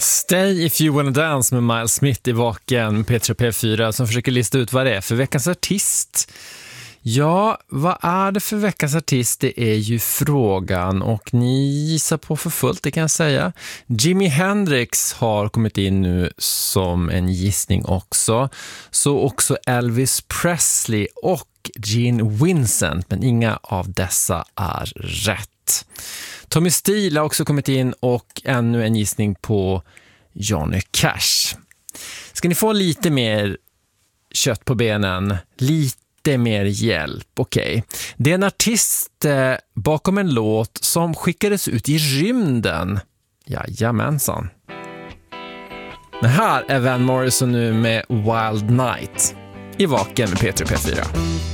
Stay if you wanna dance med Miles Smith i Vaken, P3 P4 som försöker lista ut vad det är för veckans artist. Ja, vad är det för veckans artist? Det är ju frågan och ni gissar på för fullt, det kan jag säga. Jimi Hendrix har kommit in nu som en gissning också. Så också Elvis Presley och Gene Vincent, men inga av dessa är rätt. Tommy Steele har också kommit in och ännu en gissning på Johnny Cash. Ska ni få lite mer kött på benen? Lite mer hjälp, okej. Det är en artist bakom en låt som skickades ut i rymden. Jajamensan. Det här är Van Morrison nu med Wild Night i Vaken med P3 P4.